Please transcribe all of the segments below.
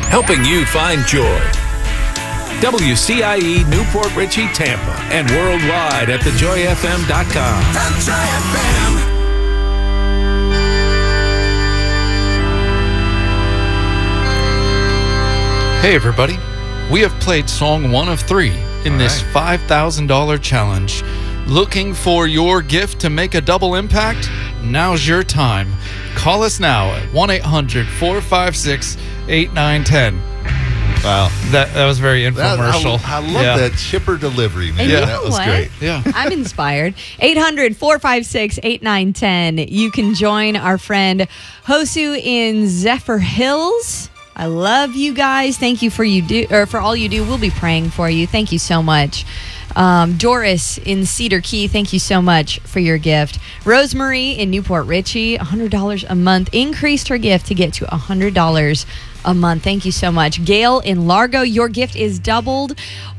helping you find joy. WCIE Newport Richey, Tampa, and worldwide at thejoyfm.com. The Joy FM. Hey everybody, we have played song 1 of 3 in this $5,000 challenge. Looking for your gift to make a double impact? Now's your time. Call us now at 1-800-456-8910. Wow. That was very infomercial. I love that chipper delivery, man. And you know That was what? great. Yeah. I'm inspired. 800-456-8910. You can join our friend Hosu in Zephyr Hills. I love you guys. Thank you for all you do. We'll be praying for you. Thank you so much. Doris in Cedar Key, thank you so much for your gift. Rosemary in Newport Richey, $100 a month, increased her gift to get to $100 a month. Thank you so much. Gail in Largo, your gift is doubled,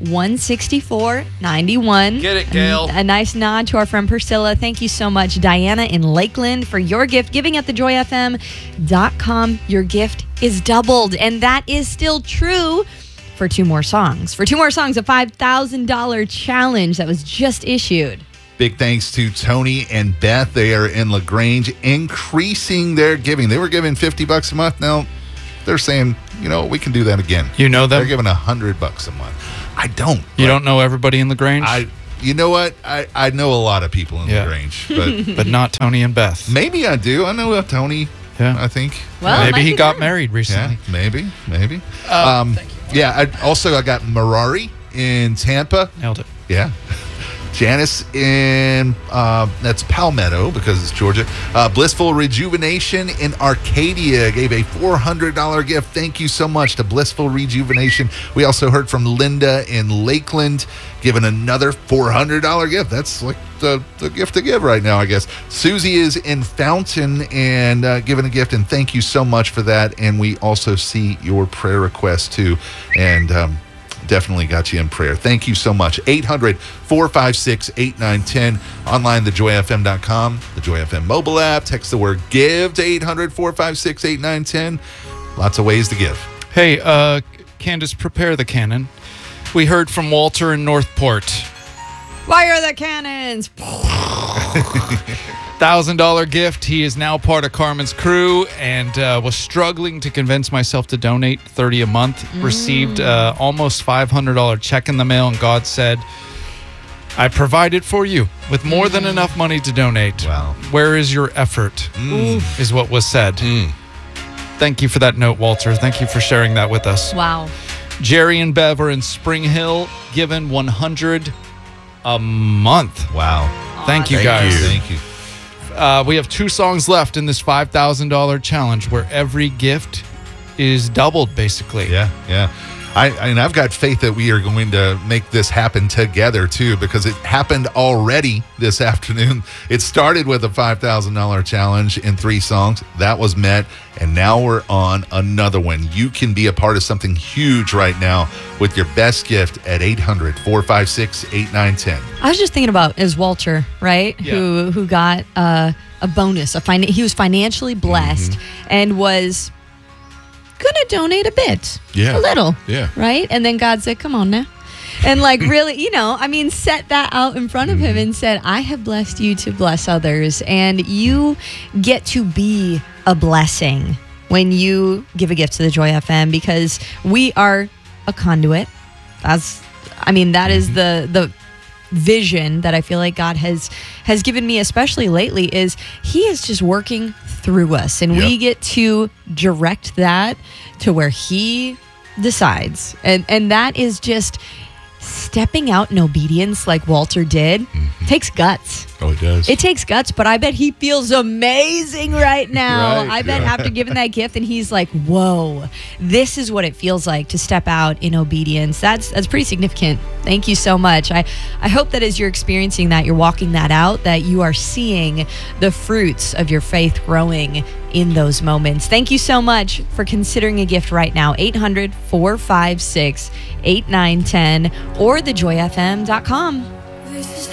$164.91. Get it, Gail. A nice nod to our friend Priscilla. Thank you so much. Diana in Lakeland for your gift. Giving at thejoyfm.com. Your gift is doubled, and that is still true for 2 more songs. For 2 more songs, a $5,000 challenge that was just issued. Big thanks to Tony and Beth. They are in LaGrange, increasing their giving. They were giving $50 a month. Now they're saying, we can do that again. You know them? They're giving $100 a month. I don't. You don't know everybody in LaGrange? You know what? I know a lot of people in LaGrange, but but not Tony and Beth. maybe I do. I know Tony. Yeah. I think. Well, Maybe he got them. married recently. Yeah, maybe. Yeah. I got Marari in Tampa. Nailed it. Yeah. Janice in, that's Palmetto because it's Georgia. Blissful Rejuvenation in Arcadia gave a $400 gift. Thank you so much to Blissful Rejuvenation. We also heard from Linda in Lakeland giving another $400 gift. That's like the gift to give right now, I guess. Susie is in Fountain and giving a gift, and thank you so much for that. And we also see your prayer request too. And, definitely got you in prayer. Thank you so much. 800-456-8910. Online, thejoyfm.com, the Joy FM mobile app. Text the word GIVE to 800-456-8910. Lots of ways to give. Hey, Candace, prepare the cannon. We heard from Walter in Northport. Fire the cannons! $1,000 gift. He is now part of Carmen's crew and was struggling to convince myself to donate $30 a month. Received almost $500 check in the mail, and God said, I provided for you with more than enough money to donate. Wow. Where is your effort? Is what was said. Thank you for that note, Walter. Thank you for sharing that with us. Wow. Jerry and Bev are in Spring Hill, given $100 a month. Wow. Thank you, guys. Thank you. We have 2 songs left in this $5,000 challenge where every gift is doubled, basically. Yeah. I've got faith that we are going to make this happen together, too, because it happened already this afternoon. It started with a $5,000 challenge in 3 songs. That was met, and now we're on another one. You can be a part of something huge right now with your best gift at 800-456-8910. I was just thinking about Walter, right? Yeah. Who got a bonus. He was financially blessed and was going to donate a bit. Yeah. A little. Yeah. Right? And then God said, come on now. And really, set that out in front of him and said, I have blessed you to bless others. And you get to be a blessing when you give a gift to the Joy FM, because we are a conduit. That is the vision that I feel like God has given me, especially lately, is he is just working through us, and we get to direct that to where he decides, and that is just stepping out in obedience like Walter did. Takes guts. Oh, it does. It takes guts, but I bet he feels amazing right now. Right, I bet after giving that gift, and he's like, whoa, this is what it feels like to step out in obedience. That's pretty significant. Thank you so much. I hope that as you're experiencing that, you're walking that out, that you are seeing the fruits of your faith growing in those moments. Thank you so much for considering a gift right now. 800-456-8910 or thejoyfm.com.